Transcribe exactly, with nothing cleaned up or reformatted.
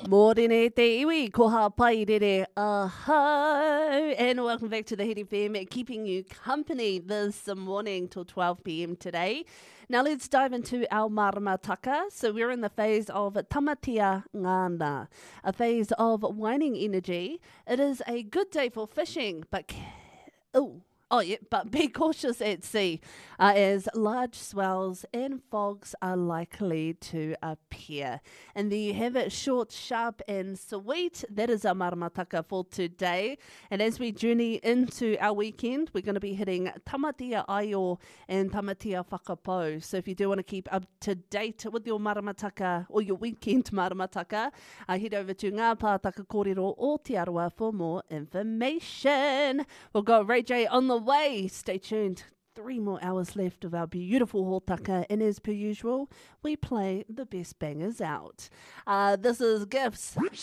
Morene te iwi, ko ha pai rere, aho, and welcome back to the Hit F M, keeping you company this morning till twelve p.m. today. Now let's dive into our maramataka. So we're in the phase of tamatia ngana, a phase of waning energy. It is a good day for fishing, but oh. Oh, yeah, but be cautious at sea uh, as large swells and fogs are likely to appear. And there you have it, short, sharp, and sweet. That is our maramataka for today. And as we journey into our weekend, we're going to be hitting Tamatia Aio and Tamatia Whakapau. So if you do want to keep up to date with your maramataka or your weekend maramataka, uh, head over to Ngā Pātaka Kōrero o Te Arawa for more information. We'll go Ray J on the way. Stay tuned. Three more hours left of our beautiful hōtaka, and as per usual, we play the best bangers out. Uh, this is Gifts.